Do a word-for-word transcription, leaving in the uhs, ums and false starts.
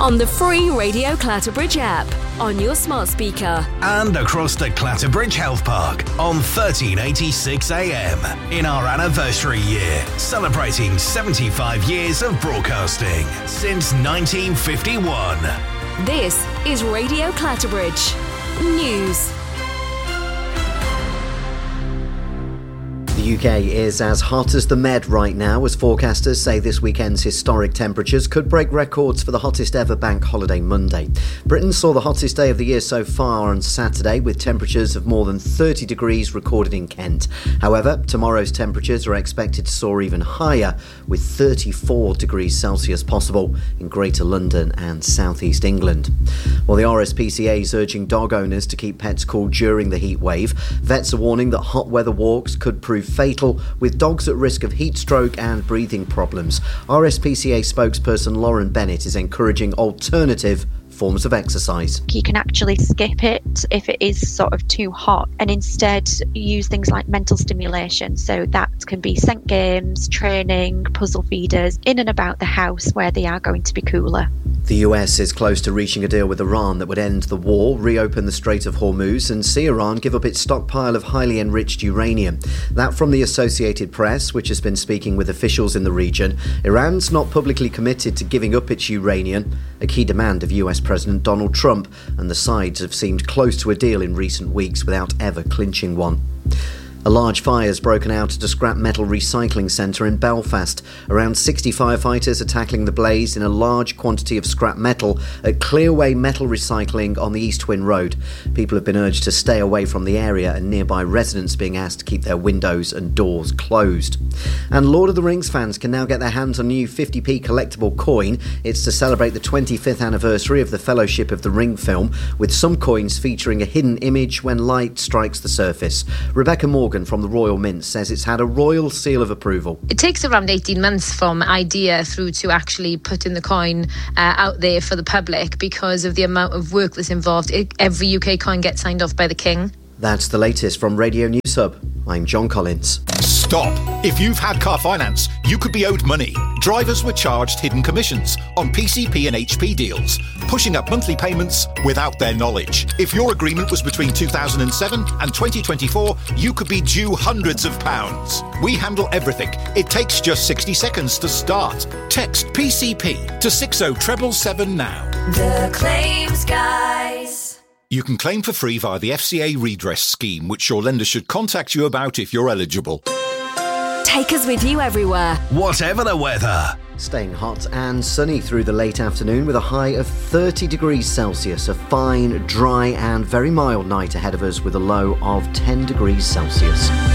on the free Radio Clatterbridge app, on your smart speaker, and across the Clatterbridge Health Park on thirteen eighty-six A M in our anniversary year, celebrating seventy-five years of broadcasting since nineteen fifty-one. This is Radio Clatterbridge News. The U K is as hot as the Med right now, as forecasters say this weekend's historic temperatures could break records for the hottest ever bank holiday Monday. Britain saw the hottest day of the year so far on Saturday, with temperatures of more than thirty degrees recorded in Kent. However, tomorrow's temperatures are expected to soar even higher, with thirty-four degrees Celsius possible in Greater London and South East England. While the R S P C A is urging dog owners to keep pets cool during the heat wave, vets are warning that hot weather walks could prove fatal, with dogs at risk of heat stroke and breathing problems. R S P C A spokesperson Lauren Bennett is encouraging alternative forms of exercise. You can actually skip it if it is sort of too hot and instead use things like mental stimulation. So that can be scent games, training, puzzle feeders in and about the house where they are going to be cooler. The U S is close to reaching a deal with Iran that would end the war, reopen the Strait of Hormuz and see Iran give up its stockpile of highly enriched uranium. That from the Associated Press, which has been speaking with officials in the region. Iran's not publicly committed to giving up its uranium, a key demand of U S President Donald Trump, and the sides have seemed close to a deal in recent weeks without ever clinching one. A large fire has broken out at a scrap metal recycling centre in Belfast. Around sixty firefighters are tackling the blaze in a large quantity of scrap metal at Clearway Metal Recycling on the East Twin Road. People have been urged to stay away from the area, and nearby residents being asked to keep their windows and doors closed. And Lord of the Rings fans can now get their hands on a new fifty p collectible coin. It's to celebrate the twenty-fifth anniversary of the Fellowship of the Ring film, with some coins featuring a hidden image when light strikes the surface. Rebecca Morgan from the Royal Mint says it's had a royal seal of approval. It takes around eighteen months from idea through to actually putting the coin uh, out there for the public because of the amount of work that's involved. It, every U K coin gets signed off by the King. That's the latest from Radio News Hub. I'm John Collins. Stop. If you've had car finance, you could be owed money. Drivers were charged hidden commissions on P C P and H P deals, pushing up monthly payments without their knowledge. If your agreement was between two thousand seven and twenty twenty-four, you could be due hundreds of pounds. We handle everything. It takes just sixty seconds to start. Text P C P to six oh seven seven now. The Claims Guys. You can claim for free via the F C A redress scheme, which your lender should contact you about if you're eligible. Take us with you everywhere, whatever the weather. Staying hot and sunny through the late afternoon with a high of thirty degrees Celsius. A fine, dry and very mild night ahead of us with a low of ten degrees Celsius.